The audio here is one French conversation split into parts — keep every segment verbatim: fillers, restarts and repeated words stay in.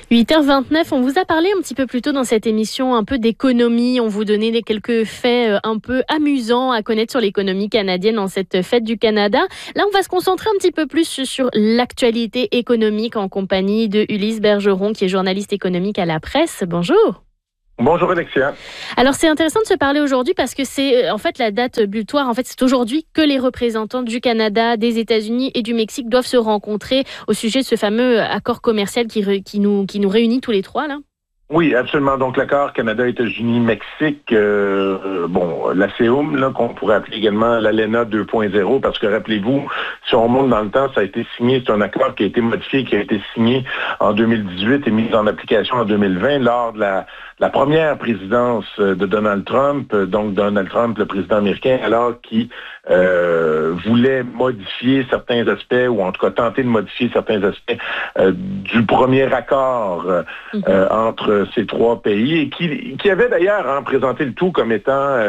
huit heures vingt-neuf, on vous a parlé un petit peu plus tôt dans cette émission un peu d'économie. On vous donnait des quelques faits un peu amusants à connaître sur l'économie canadienne en cette fête du Canada. Là, on va se concentrer un petit peu plus sur l'actualité économique en compagnie de Ulysse Bergeron, qui est journaliste économique à la Presse. Bonjour. Bonjour Alexia. Alors c'est intéressant de se parler aujourd'hui parce que c'est en fait la date butoir. En fait, c'est aujourd'hui que les représentants du Canada, des États-Unis et du Mexique doivent se rencontrer au sujet de ce fameux accord commercial qui, re, qui, nous, qui nous réunit tous les trois là. Oui, absolument. Donc, l'accord Canada-États-Unis-Mexique, euh, bon, la C E U M, là, qu'on pourrait appeler également l'ALENA deux point zéro, parce que, rappelez-vous, si on remonte dans le temps, ça a été signé, c'est un accord qui a été modifié, qui a été signé en deux mille dix-huit et mis en application en deux mille vingt lors de la, la première présidence de Donald Trump, donc Donald Trump, le président américain, alors qui euh, voulait modifier certains aspects, ou en tout cas tenter de modifier certains aspects euh, du premier accord euh, mm-hmm. entre ces trois pays, et qui, qui avait d'ailleurs hein, présenté le tout comme étant euh,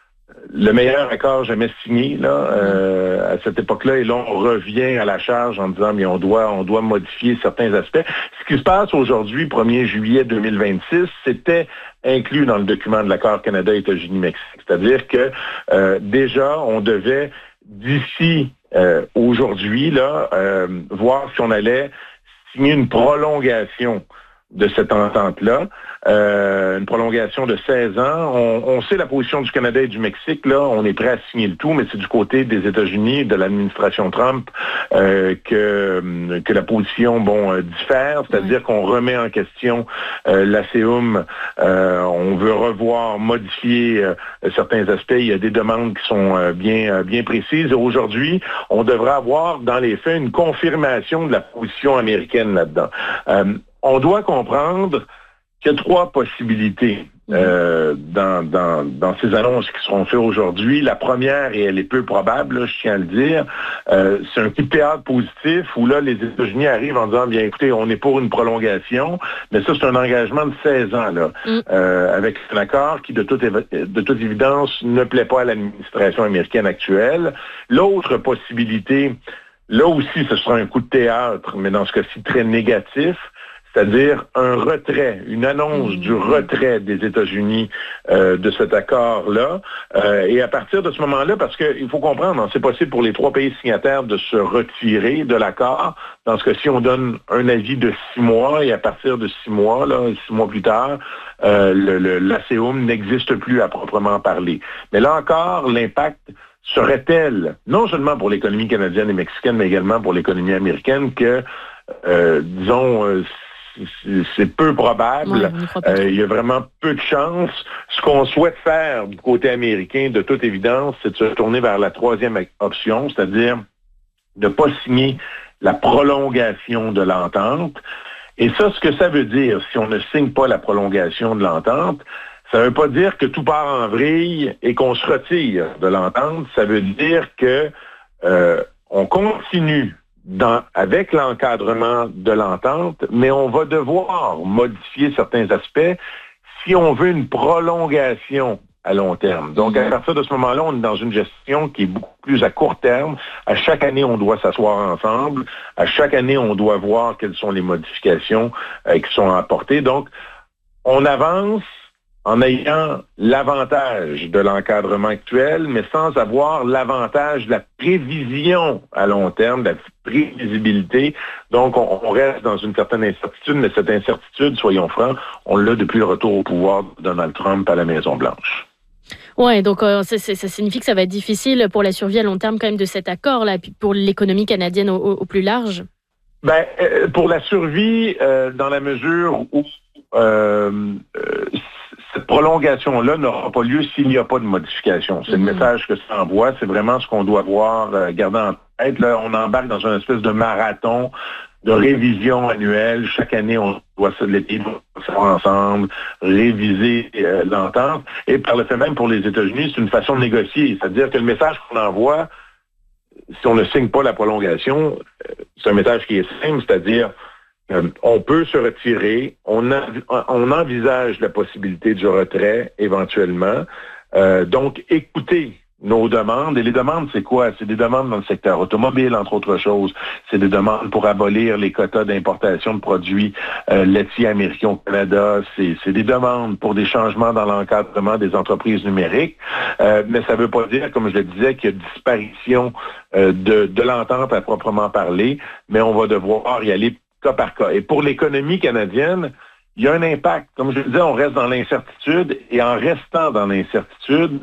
le meilleur accord jamais signé là, euh, à cette époque-là. Et là, on revient à la charge en disant, mais on doit, on doit modifier certains aspects. Ce qui se passe aujourd'hui, premier juillet deux mille vingt-six, c'était inclus dans le document de l'accord Canada-États-Unis-Mexique. C'est-à-dire que euh, déjà, on devait, d'ici euh, aujourd'hui, là, euh, voir si on allait signer une prolongation de cette entente-là, euh, une prolongation de seize ans. On, on sait la position du Canada et du Mexique, là, on est prêt à signer le tout, mais c'est du côté des États-Unis, de l'administration Trump, euh, que, que la position, bon, euh, diffère, c'est-à-dire oui. qu'on remet en question euh, la C E U M, euh, on veut revoir, modifier euh, certains aspects, il y a des demandes qui sont euh, bien, euh, bien précises. Aujourd'hui, on devrait avoir, dans les faits, une confirmation de la position américaine là-dedans. Euh, On doit comprendre qu'il y a trois possibilités euh, dans, dans, dans ces annonces qui seront faites aujourd'hui. La première, et elle est peu probable, là, je tiens à le dire, euh, c'est un coup de théâtre positif où là, les États-Unis arrivent en disant, bien écoutez, on est pour une prolongation, mais ça, c'est un engagement de seize ans, là, mm. euh, avec un accord qui, de toute, de toute évidence, ne plaît pas à l'administration américaine actuelle. L'autre possibilité, là aussi, ce sera un coup de théâtre, mais dans ce cas-ci, très négatif, c'est-à-dire un retrait, une annonce du retrait des États-Unis euh, de cet accord-là. Euh, et à partir de ce moment-là, parce qu'il faut comprendre, hein, c'est possible pour les trois pays signataires de se retirer de l'accord. Dans ce cas-ci, on donne un avis de six mois, et à partir de six mois, là, six mois plus tard, euh, le, le, la C E U M n'existe plus à proprement parler. Mais là encore, l'impact serait tel, non seulement pour l'économie canadienne et mexicaine, mais également pour l'économie américaine, que, euh, disons, euh, c'est peu probable. Ouais, euh, il y a vraiment peu de chances. Ce qu'on souhaite faire du côté américain, de toute évidence, c'est de se tourner vers la troisième option, c'est-à-dire de ne pas signer la prolongation de l'entente. Et ça, ce que ça veut dire, si on ne signe pas la prolongation de l'entente, ça ne veut pas dire que tout part en vrille et qu'on se retire de l'entente. Ça veut dire que euh, on continue Dans, avec l'encadrement de l'entente, mais on va devoir modifier certains aspects si on veut une prolongation à long terme. Donc, à partir de ce moment-là, on est dans une gestion qui est beaucoup plus à court terme. À chaque année, on doit s'asseoir ensemble. À chaque année, on doit voir quelles sont les modifications euh, qui sont apportées. Donc, on avance en ayant l'avantage de l'encadrement actuel, mais sans avoir l'avantage de la prévision à long terme, de la prévisibilité. Donc, on, on reste dans une certaine incertitude, mais cette incertitude, soyons francs, on l'a depuis le retour au pouvoir de Donald Trump à la Maison-Blanche. Oui, donc euh, ça, ça signifie que ça va être difficile pour la survie à long terme quand même de cet accord-là, puis pour l'économie canadienne au, au plus large? Ben, euh, pour la survie, euh, dans la mesure où euh, euh, cette prolongation-là n'aura pas lieu s'il n'y a pas de modification. C'est mm-hmm. le message que ça envoie. C'est vraiment ce qu'on doit voir, euh, garder en tête. Là, on embarque dans une espèce de marathon de révision annuelle. Chaque année, on doit se l'été ensemble, réviser euh, l'entente. Et par le fait même, pour les États-Unis, c'est une façon de négocier. C'est-à-dire que le message qu'on envoie, si on ne signe pas la prolongation, euh, c'est un message qui est simple, c'est-à-dire Euh, on peut se retirer, on, a, on envisage la possibilité du retrait éventuellement. Euh, donc, écoutez nos demandes. Et les demandes, c'est quoi? C'est des demandes dans le secteur automobile, entre autres choses. C'est des demandes pour abolir les quotas d'importation de produits euh, laitiers américains au Canada. C'est, c'est des demandes pour des changements dans l'encadrement des entreprises numériques. Euh, mais ça ne veut pas dire, comme je le disais, qu'il y a disparition euh, de, de l'entente à proprement parler, mais on va devoir y aller cas par cas. Et pour l'économie canadienne, il y a un impact. Comme je le disais, on reste dans l'incertitude, et en restant dans l'incertitude,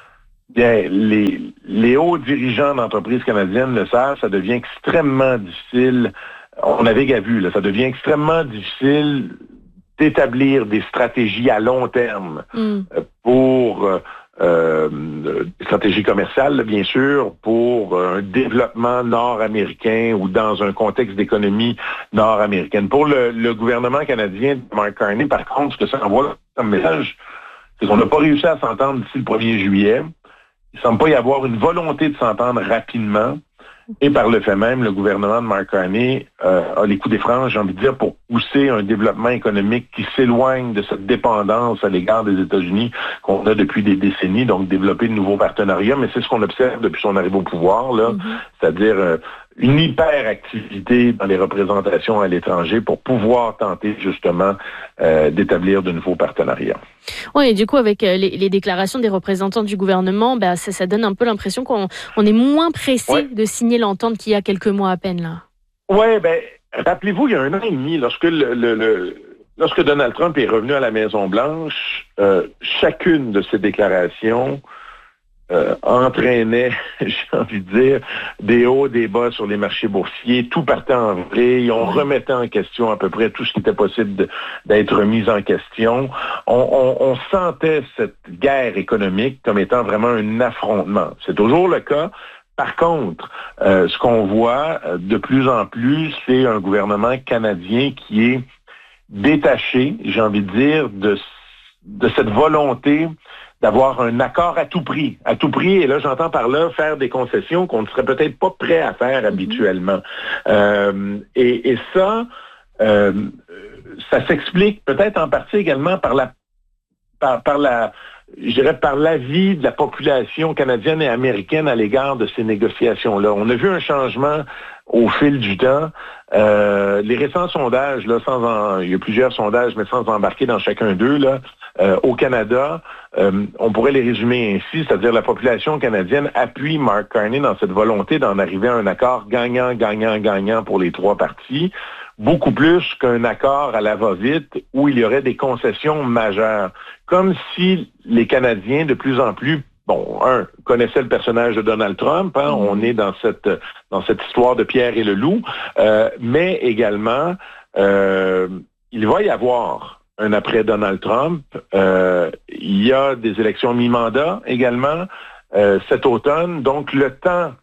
bien, les, les hauts dirigeants d'entreprises canadiennes le savent, ça devient extrêmement difficile. On avait qu'à vu, là, ça devient extrêmement difficile d'établir des stratégies à long terme mm. pour euh, euh, des stratégies commerciales, là, bien sûr, pour un développement nord-américain ou dans un contexte d'économie nord-américaine. Pour le, le gouvernement canadien de Mark Carney, par contre, ce que ça envoie comme message, c'est qu'on n'a pas réussi à s'entendre d'ici le premier juillet. Il ne semble pas y avoir une volonté de s'entendre rapidement. Et par le fait même, le gouvernement de Mark Carney euh, a les coups des franges, j'ai envie de dire, pour pousser un développement économique qui s'éloigne de cette dépendance à l'égard des États-Unis qu'on a depuis des décennies, donc développer de nouveaux partenariats. Mais c'est ce qu'on observe depuis son arrivée au pouvoir, là, mm-hmm. c'est-à-dire euh, une hyperactivité dans les représentations à l'étranger pour pouvoir tenter justement euh, d'établir de nouveaux partenariats. Oui, et du coup, avec les, les déclarations des représentants du gouvernement, bah, ça, ça donne un peu l'impression qu'on on est moins pressé ouais. de signer l'entente qu'il y a quelques mois à peine, là. Oui, bien, rappelez-vous, il y a un an et demi, lorsque le, le, le lorsque Donald Trump est revenu à la Maison-Blanche, euh, chacune de ses déclarations Euh, entraînait, j'ai envie de dire, des hauts, des bas sur les marchés boursiers, tout partait en vrille, on remettait en question à peu près tout ce qui était possible de, d'être remis en question. On, on, on sentait cette guerre économique comme étant vraiment un affrontement. C'est toujours le cas. Par contre, euh, ce qu'on voit euh, de plus en plus, c'est un gouvernement canadien qui est détaché, j'ai envie de dire, de, de cette volonté d'avoir un accord à tout prix. À tout prix, et là, j'entends par là faire des concessions qu'on ne serait peut-être pas prêt à faire habituellement. Euh, et, et ça, euh, ça s'explique peut-être en partie également par la, par, par la, je dirais, par l'avis de la population canadienne et américaine à l'égard de ces négociations-là. On a vu un changement au fil du temps. Euh, les récents sondages, là, sans en, il y a plusieurs sondages, mais sans embarquer dans chacun d'eux, là, euh, au Canada, euh, on pourrait les résumer ainsi, c'est-à-dire la population canadienne appuie Mark Carney dans cette volonté d'en arriver à un accord gagnant, gagnant, gagnant pour les trois parties, beaucoup plus qu'un accord à la va-vite où il y aurait des concessions majeures. Comme si les Canadiens, de plus en plus, bon, un, connaissaient le personnage de Donald Trump, hein, on est dans cette dans cette histoire de Pierre et le loup, euh, mais également, euh, il va y avoir un après Donald Trump. Euh, il y a des élections mi-mandat également euh, cet automne, donc le temps,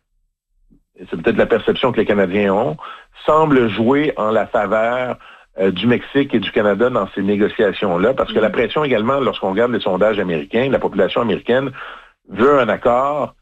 et c'est peut-être la perception que les Canadiens ont, semble jouer en la faveur euh, du Mexique et du Canada dans ces négociations-là, parce que la pression également, lorsqu'on regarde les sondages américains, la population américaine veut un accord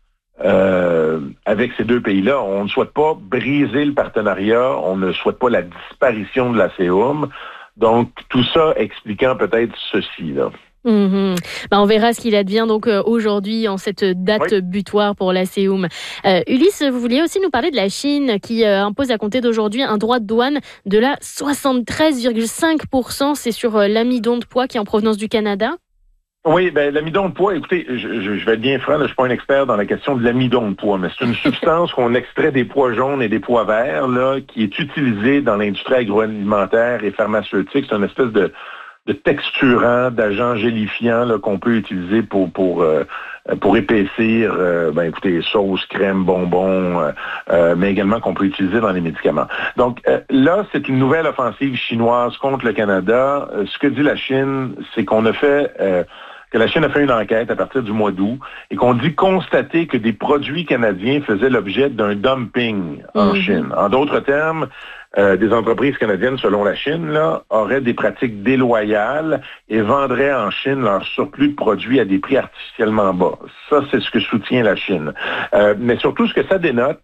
euh, avec ces deux pays-là. On ne souhaite pas briser le partenariat, on ne souhaite pas la disparition de la C O M. Donc, tout ça expliquant peut-être ceci, là. Mmh. Ben, on verra ce qu'il advient donc euh, aujourd'hui en cette date oui. butoir pour la C O M. Euh, Ulysse, vous vouliez aussi nous parler de la Chine qui euh, impose à compter d'aujourd'hui un droit de douane de la soixante-treize virgule cinq pour cent. C'est sur euh, l'amidon de poids qui est en provenance du Canada. Oui, ben l'amidon de poids, écoutez, je, je, je vais être bien franc, là, je ne suis pas un expert dans la question de l'amidon de poids, mais c'est une substance qu'on extrait des pois jaunes et des pois verts, là, qui est utilisée dans l'industrie agroalimentaire et pharmaceutique. C'est une espèce de, de texturant, d'agent gélifiant là, qu'on peut utiliser pour pour euh, pour épaissir, euh, ben écoutez, sauce, crème, bonbons, euh, euh, mais également qu'on peut utiliser dans les médicaments. Donc euh, là, c'est une nouvelle offensive chinoise contre le Canada. Euh, ce que dit la Chine, c'est qu'on a fait euh, que la Chine a fait une enquête à partir du mois d'août et qu'on dit constater que des produits canadiens faisaient l'objet d'un dumping en mmh. Chine. En d'autres termes, euh, des entreprises canadiennes, selon la Chine, là, auraient des pratiques déloyales et vendraient en Chine leur surplus de produits à des prix artificiellement bas. Ça, c'est ce que soutient la Chine. Euh, mais surtout, ce que ça dénote,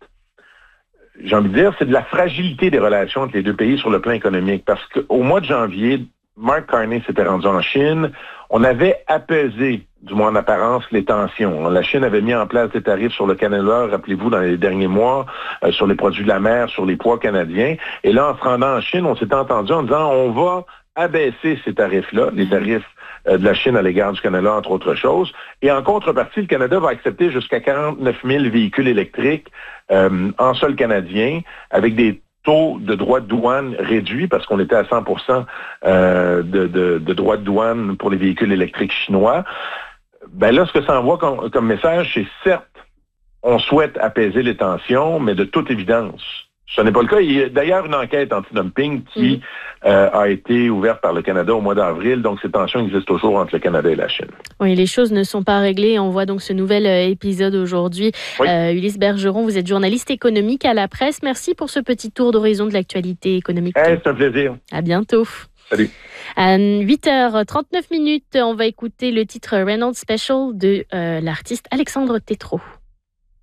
j'ai envie de dire, c'est de la fragilité des relations entre les deux pays sur le plan économique. Parce qu'au mois de janvier, Mark Carney s'était rendu en Chine. on avait apaisé, du moins en apparence, les tensions. La Chine avait mis en place des tarifs sur le cannella, rappelez-vous, dans les derniers mois, euh, sur les produits de la mer, sur les pois canadiens. Et là, en se rendant en Chine, on s'est entendu en disant, on va abaisser ces tarifs-là, les tarifs euh, de la Chine à l'égard du Canada, entre autres choses. Et en contrepartie, le Canada va accepter jusqu'à quarante-neuf mille véhicules électriques euh, en sol canadien, avec des taux de droits de douane réduits, parce qu'on était à cent pour cent euh, de, de, de droits de douane pour les véhicules électriques chinois. Ben là, ce que ça envoie comme, comme message, c'est certes, on souhaite apaiser les tensions, mais de toute évidence, ce n'est pas le cas. Il y a d'ailleurs une enquête anti-dumping qui mmh. euh, a été ouverte par le Canada au mois d'avril, donc ces tensions existent toujours entre le Canada et la Chine. Oui, les choses ne sont pas réglées. On voit donc ce nouvel euh, épisode aujourd'hui. Oui. Euh, Ulysse Bergeron, vous êtes journaliste économique à la presse. Merci pour ce petit tour d'horizon de l'actualité économique. Hey, c'est un plaisir. À bientôt. Salut. À huit heures trente-neuf minutes, on va écouter le titre Reynolds Special de euh, l'artiste Alexandre Tétrault.